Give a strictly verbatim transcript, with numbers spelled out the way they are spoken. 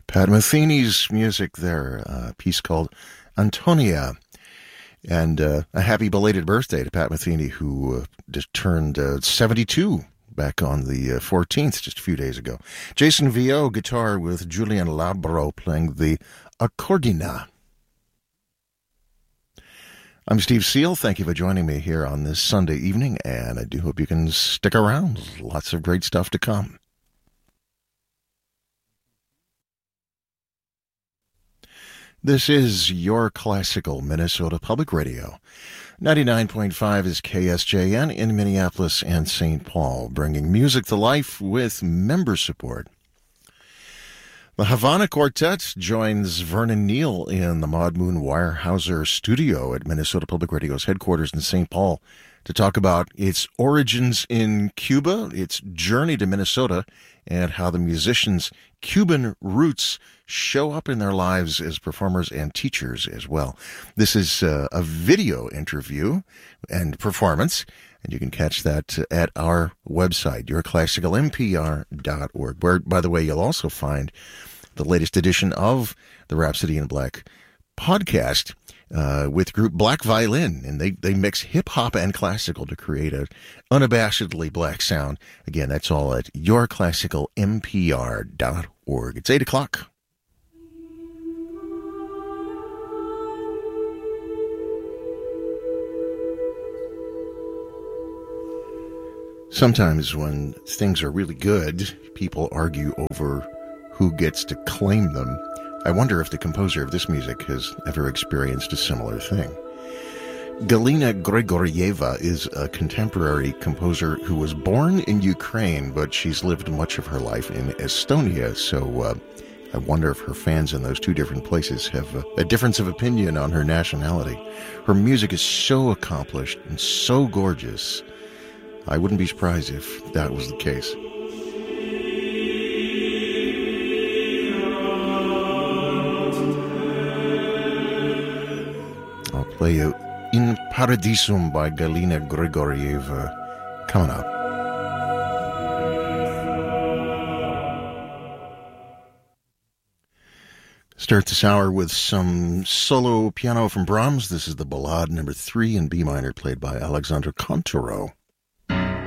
Pat Metheny's music there, a piece called Antonia. And uh, a happy belated birthday to Pat Metheny, who uh, just turned uh, seventy-two back on the uh, fourteenth, just a few days ago. Jason Vio, guitar with Julian Labro playing the accordina. I'm Steve Seal. Thank you for joining me here on this Sunday evening, and I do hope you can stick around. Lots of great stuff to come. This is your classical Minnesota Public Radio. ninety-nine point five is K S J N in Minneapolis and Saint Paul, bringing music to life with member support. The Havana Quartet joins Vernon Neal in the Maud Moon Weyerhaeuser studio at Minnesota Public Radio's headquarters in Saint Paul to talk about its origins in Cuba, its journey to Minnesota, and how the musicians' Cuban roots show up in their lives as performers and teachers as well. This is uh, a video interview and performance, and you can catch that at our website, your classical m p r dot org, where, by the way, you'll also find the latest edition of the Rhapsody in Black podcast uh, with group Black Violin, and they, they mix hip-hop and classical to create a unabashedly black sound. Again, that's all at your classical m p r dot org. It's eight o'clock. Sometimes when things are really good, people argue over who gets to claim them. I wonder if the composer of this music has ever experienced a similar thing. Galina Grigorieva is a contemporary composer who was born in Ukraine, but she's lived much of her life in Estonia, so uh, I wonder if her fans in those two different places have a, a difference of opinion on her nationality. Her music is so accomplished and so gorgeous. I wouldn't be surprised if that was the case. I'll play you In Paradisum by Galina Grigorieva coming up. Start this hour with some solo piano from Brahms. This is the Ballade number three in B minor, played by Alexander Kontoro.